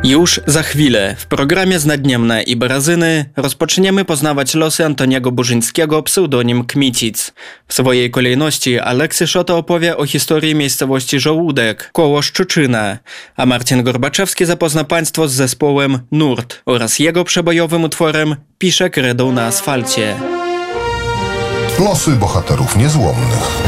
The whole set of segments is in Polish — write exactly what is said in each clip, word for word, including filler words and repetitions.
Już za chwilę w programie Znadniemne i Barazyny rozpoczniemy poznawać losy Antoniego Burzyńskiego, pseudonim Kmicic. W swojej kolejności Aleksy Szota opowie o historii miejscowości Żołódek, koło Szczuczyna, a Marcin Gorbaczewski zapozna Państwo z zespołem Nurt oraz jego przebojowym utworem Pisze kredą na asfalcie. Losy bohaterów niezłomnych.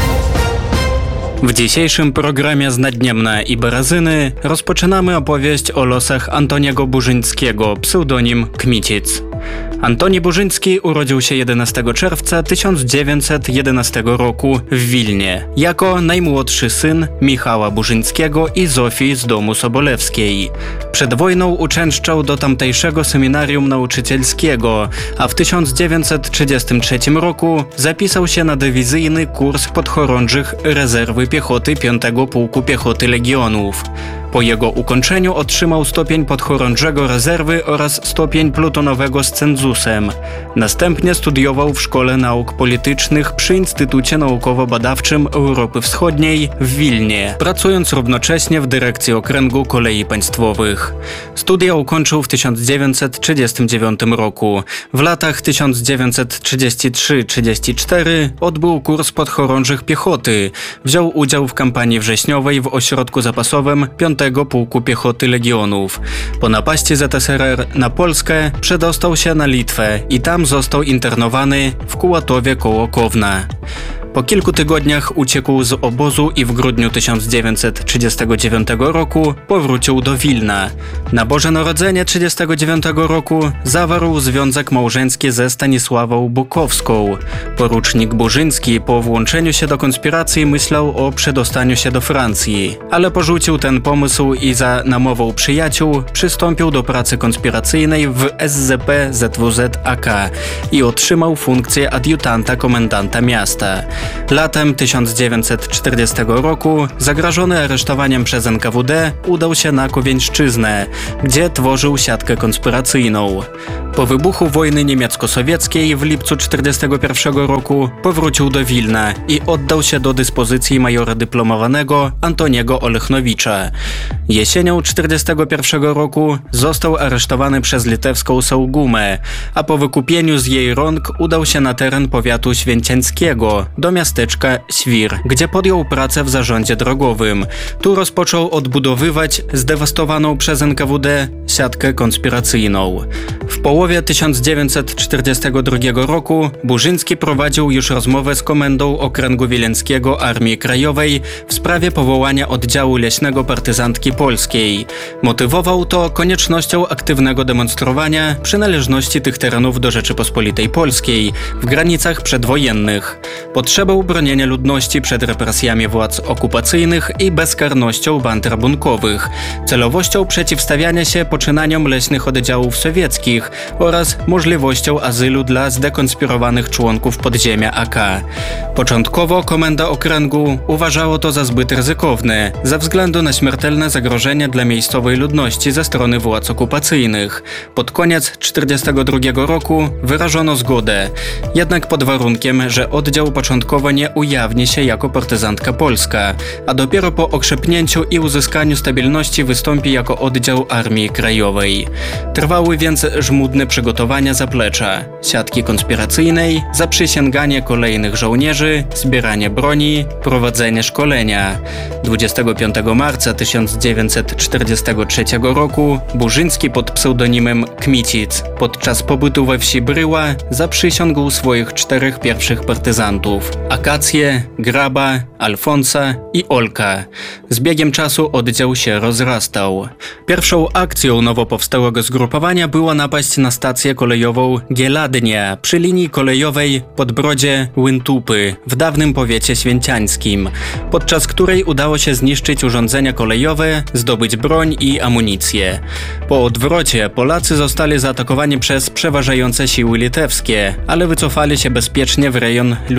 W dzisiejszym programie Znadniemne i Barazyny rozpoczynamy opowieść o losach Antoniego Burzyńskiego, pseudonim Kmicic. Antoni Burzyński urodził się jedenastego czerwca tysiąc dziewięćset jedenastego roku w Wilnie, jako najmłodszy syn Michała Burzyńskiego i Zofii z domu Sobolewskiej. Przed wojną uczęszczał do tamtejszego seminarium nauczycielskiego, a w tysiąc dziewięćset trzydziestym trzecim roku zapisał się na dywizyjny kurs podchorążych rezerwy piechoty piątego Pułku Piechoty Legionów. Po jego ukończeniu otrzymał stopień podchorążego rezerwy oraz stopień plutonowego z cenzusem. Następnie studiował w Szkole Nauk Politycznych przy Instytucie Naukowo-Badawczym Europy Wschodniej w Wilnie, pracując równocześnie w dyrekcji Okręgu Kolei Państwowych. Studia ukończył w tysiąc dziewięćset trzydziestym dziewiątym roku. W latach tysiąc dziewięćset trzydziestym trzecim do trzydziestego czwartego odbył kurs podchorążych piechoty. Wziął udział w kampanii wrześniowej w ośrodku zapasowym piątego Pułku Piechoty Legionów. Po napaści Z S R R na Polskę przedostał się na Litwę i tam został internowany w Kułatowie koło Kowna. Po kilku tygodniach uciekł z obozu i w grudniu tysiąc dziewięćset trzydziestego dziewiątego roku powrócił do Wilna. Na Boże Narodzenie trzydziestego dziewiątego roku zawarł związek małżeński ze Stanisławą Bukowską. Porucznik Burzyński po włączeniu się do konspiracji myślał o przedostaniu się do Francji, ale porzucił ten pomysł i za namową przyjaciół przystąpił do pracy konspiracyjnej w S Z P Z W Z A K i otrzymał funkcję adiutanta komendanta miasta. Latem tysiąc dziewięćset czterdziestego roku, zagrożony aresztowaniem przez N K W D, udał się na Kowieńszczyznę, gdzie tworzył siatkę konspiracyjną. Po wybuchu wojny niemiecko-sowieckiej w lipcu tysiąc dziewięćset czterdziestego pierwszego roku powrócił do Wilna i oddał się do dyspozycji majora dyplomowanego Antoniego Olechnowicza. Jesienią tysiąc dziewięćset czterdziestego pierwszego roku został aresztowany przez litewską Saugumę, a po wykupieniu z jej rąk udał się na teren powiatu święciańskiego, do miasteczka Świr, gdzie podjął pracę w zarządzie drogowym. Tu rozpoczął odbudowywać zdewastowaną przez N K W D siatkę konspiracyjną. W połowie tysiąc dziewięćset czterdziestego drugiego roku Burzyński prowadził już rozmowę z Komendą Okręgu Wileńskiego Armii Krajowej w sprawie powołania oddziału leśnego partyzantki polskiej. Motywował to koniecznością aktywnego demonstrowania przynależności tych terenów do Rzeczypospolitej Polskiej w granicach przedwojennych, potrzebą bronienia ludności przed represjami władz okupacyjnych i bezkarnością band rabunkowych, celowością przeciwstawiania się poczynaniom leśnych oddziałów sowieckich oraz możliwością azylu dla zdekonspirowanych członków podziemia A K. Początkowo Komenda Okręgu uważało to za zbyt ryzykowne, ze względu na śmiertelne zagrożenie dla miejscowej ludności ze strony władz okupacyjnych. Pod koniec tysiąc dziewięćset czterdziestego drugiego roku wyrażono zgodę, jednak pod warunkiem, że oddział początkowo nie ujawni się jako partyzantka polska, a dopiero po okrzepnięciu i uzyskaniu stabilności wystąpi jako oddział Armii Krajowej. Trwały więc żmudne przygotowania zaplecza, siatki konspiracyjnej, zaprzysięganie kolejnych żołnierzy, zbieranie broni, prowadzenie szkolenia. dwudziestego piątego marca tysiąc dziewięćset czterdziestego trzeciego roku Burzyński pod pseudonimem Kmicic podczas pobytu we wsi Bryła zaprzysiągł swoich czterech pierwszych partyzantów: Akację, Graba, Alfonsa i Olka. Z biegiem czasu oddział się rozrastał. Pierwszą akcją nowo powstałego zgrupowania była napaść na stację kolejową Gieladnia przy linii kolejowej Podbrodzie-Łyntupy w dawnym powiecie święciańskim, podczas której udało się zniszczyć urządzenia kolejowe, zdobyć broń i amunicję. Po odwrocie Polacy zostali zaatakowani przez przeważające siły litewskie, ale wycofali się bezpiecznie w rejon Ludwinowa.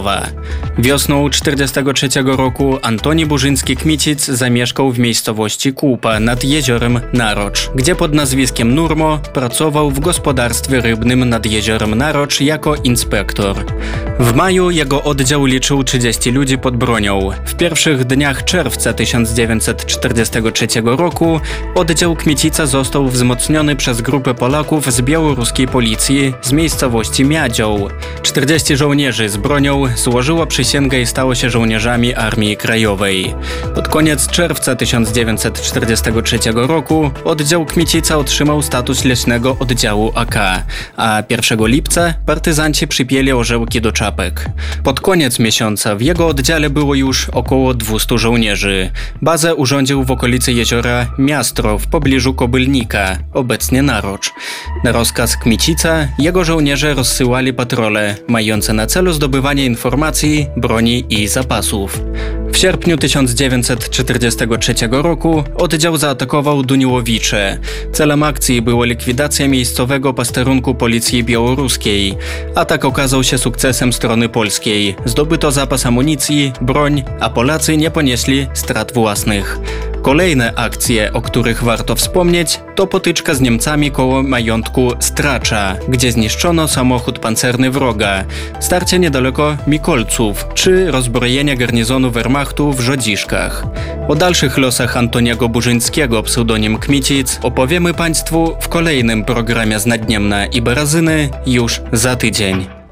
Krajowa. Wiosną tysiąc dziewięćset czterdziestego trzeciego roku Antoni Burzyński-Kmicic zamieszkał w miejscowości Kłupa nad jeziorem Narocz, gdzie pod nazwiskiem Nurmo pracował w gospodarstwie rybnym nad jeziorem Narocz jako inspektor. W maju jego oddział liczył trzydziestu ludzi pod bronią. W pierwszych dniach czerwca tysiąc dziewięćset czterdziestego trzeciego roku oddział Kmicica został wzmocniony przez grupę Polaków z białoruskiej policji z miejscowości Miadzioł. czterdziestu żołnierzy z bronią złożyło przysięgę i stało się żołnierzami Armii Krajowej. Pod koniec czerwca tysiąc dziewięćset czterdziestego trzeciego roku oddział Kmicica otrzymał status leśnego oddziału A K, a pierwszego lipca partyzanci przypięli orzełki do czapek. Pod koniec miesiąca w jego oddziale było już około dwustu żołnierzy. Bazę urządził w okolicy jeziora Miastro w pobliżu Kobylnika, obecnie Narocz. Na rozkaz Kmicica jego żołnierze rozsyłali patrole, mające na celu zdobywanie informacji, broni i zapasów. W sierpniu tysiąc dziewięćset czterdziestego trzeciego roku oddział zaatakował Duniłowicze. Celem akcji była likwidacja miejscowego posterunku policji białoruskiej. Atak okazał się sukcesem strony polskiej. Zdobyto zapas amunicji, broń, a Polacy nie ponieśli strat własnych. Kolejne akcje, o których warto wspomnieć, to potyczka z Niemcami koło majątku Stracza, gdzie zniszczono samochód pancerny wroga, starcie niedaleko Mikolców, czy rozbrojenie garnizonu Wehrmachtu w Żodziszkach. O dalszych losach Antoniego Burzyńskiego, pseudonim Kmicic, opowiemy Państwu w kolejnym programie z Naddniemna i Barazyny już za tydzień.